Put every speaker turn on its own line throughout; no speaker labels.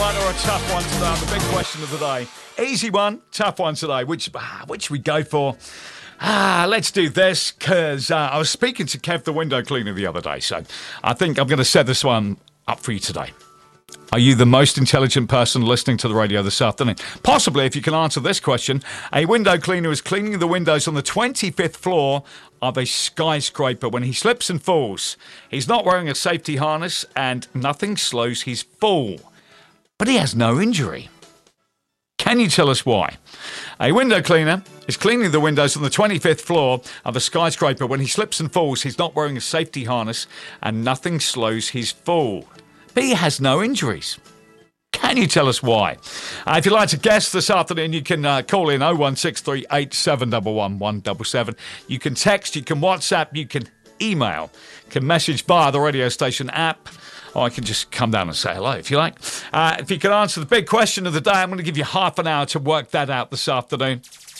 one or a tough one today? The big question of the day. Easy one, tough one today. Which we go for? Let's do this, because I was speaking to Kev the window cleaner the other day, so I think I'm going to set this one up for you today. Are you the most intelligent person listening to the radio this afternoon? Possibly, if you can answer this question. A window cleaner is cleaning the windows on the 25th floor of a skyscraper when he slips and falls. He's not wearing a safety harness and nothing slows his fall. But he has no injury. Can you tell us why? A window cleaner is cleaning the windows on the 25th floor of a skyscraper when he slips and falls. He's not wearing a safety harness and nothing slows his fall. But he has no injuries. Can you tell us why? If you'd like to guess this afternoon, you can call in 01638 711 177. You can text, you can WhatsApp, you can email, you can message via the radio station app, or I can just come down and say hello if you like. If you can answer the big question of the day, I'm going to give you half an hour to work that out this afternoon.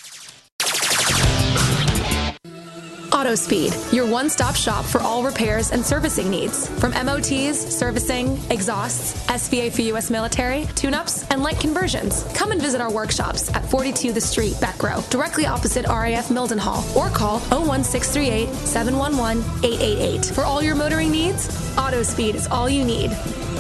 AutoSpeed, your one-stop shop for all repairs and servicing needs. From MOTs, servicing, exhausts, SVA for U.S. military, tune-ups, and light conversions. Come and visit our workshops at 42 The Street, Back Row, directly opposite RAF Mildenhall, or call 01638 711 888. For all your motoring needs, AutoSpeed is all you need.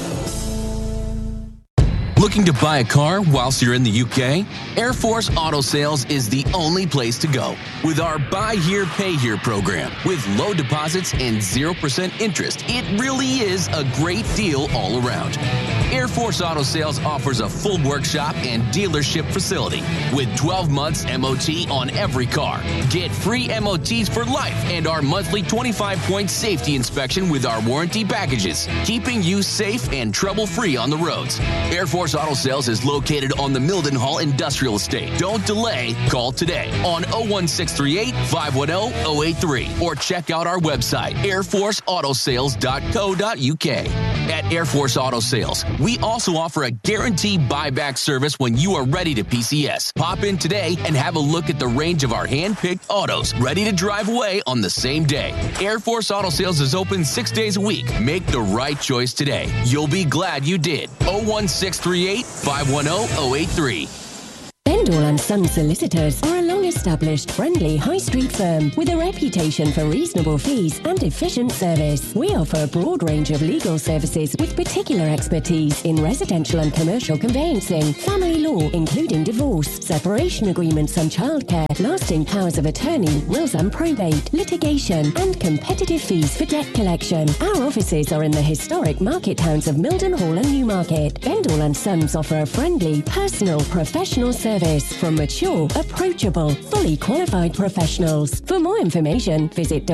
Looking to buy a car whilst you're in the UK? Air Force Auto Sales is the only place to go. With our Buy Here, Pay Here program. With low deposits and 0% interest, it really is a great deal all around. Air Force Auto Sales offers a full workshop and dealership facility with 12 months MOT on every car. Get free MOTs for life and our monthly 25-point safety inspection with our warranty packages, keeping you safe and trouble-free on the roads. Air Force Auto Sales is located on the Mildenhall Industrial Estate. Don't delay. Call today on 01638 510 083 or check out our website, airforceautosales.co.uk. At Air Force Auto Sales, we also offer a guaranteed buyback service when you are ready to PCS. Pop in today and have a look at the range of our hand-picked autos ready to drive away on the same day. Air Force Auto Sales is open 6 days a week. Make the right choice today. You'll be glad you did. 01638 510 083.
Bendall & Sons Solicitors are a long-established, friendly high street firm with a reputation for reasonable fees and efficient service. We offer a broad range of legal services with particular expertise in residential and commercial conveyancing, family law, including divorce, separation agreements and childcare, lasting powers of attorney, wills and probate, litigation, and competitive fees for debt collection. Our offices are in the historic market towns of Mildenhall and Newmarket. Bendall & Sons offer a friendly, personal, professional service from mature, approachable, fully qualified professionals. For more information, visit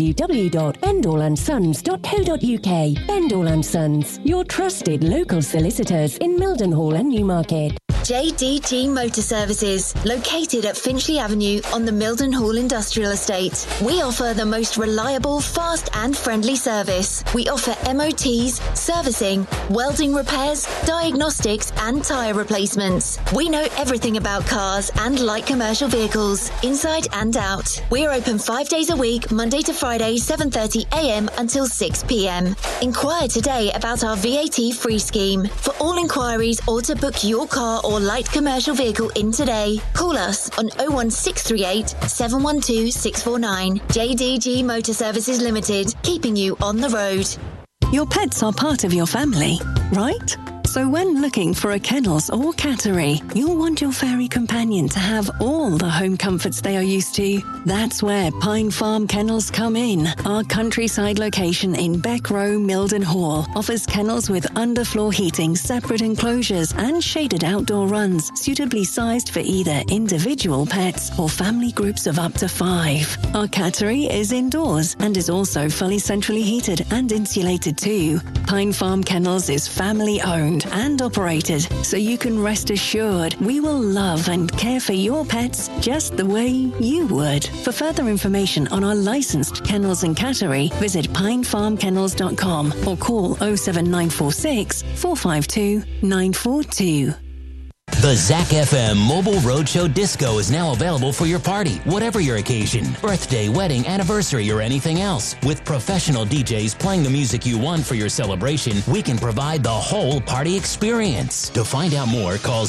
www.bendallandsons.co.uk. Bendall & Sons, your trusted local solicitors in Mildenhall and Newmarket.
JDT Motor Services, located at Finchley Avenue on the Mildenhall Industrial Estate. We offer the most reliable, fast and friendly service. We offer MOTs, servicing, welding repairs, diagnostics and tyre replacements. We know everything about cars and light commercial vehicles, inside and out. We're open 5 days a week, Monday to Friday, 7:30am until 6pm. Inquire today about our VAT free scheme. For all inquiries or to book your car or light commercial vehicle in today, call us on 01638 712 649. JDG Motor Services Limited, keeping you on the road.
Your pets are part of your family, right? So when looking for a kennels or cattery, you'll want your furry companion to have all the home comforts they are used to. That's where Pine Farm Kennels come in. Our countryside location in Beck Row, Mildenhall, offers kennels with underfloor heating, separate enclosures, and shaded outdoor runs, suitably sized for either individual pets or family groups of up to 5. Our cattery is indoors and is also fully centrally heated and insulated too. Pine Farm Kennels is family owned and operated, so you can rest assured we will love and care for your pets just the way you would. For further information on our licensed kennels and cattery, visit pinefarmkennels.com or call 07946 452 942.
The Zach FM Mobile Roadshow Disco is now available for your party, whatever your occasion, birthday, wedding, anniversary, or anything else. With professional DJs playing the music you want for your celebration, we can provide the whole party experience. To find out more, call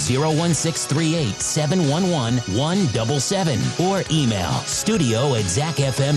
01638-711-177 or email studio@zacfm.com.